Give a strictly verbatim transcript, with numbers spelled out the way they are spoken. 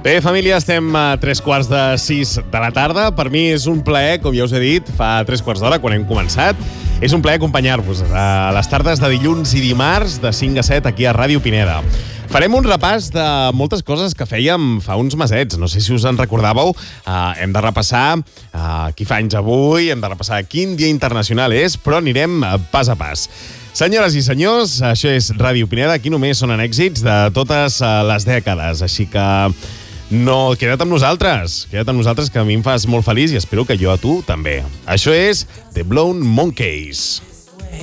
Bé, família, estem a tres quarts de sis de la tarda. Per mi és un plaer, com ja us he dit, fa tres quarts d'hora, quan hem començat. És un plaer acompanyar-vos a les tardes de dilluns i dimarts, de cinc a set, aquí a Ràdio Pineda. Farem un repàs de moltes coses que fèiem fa uns mesets. No sé si us en recordàveu. Uh, hem de repassar uh, qui fa anys avui, hem de repassar quin dia internacional és, però anirem pas a pas. Senyores i senyors, això és Ràdio Pineda. Aquí només sonen èxits de totes les dècades. Així que no, queda't amb nosaltres. Queda't amb nosaltres, que a mi em fas molt feliç i espero que jo a tu també. Això és The Blown Monkeys.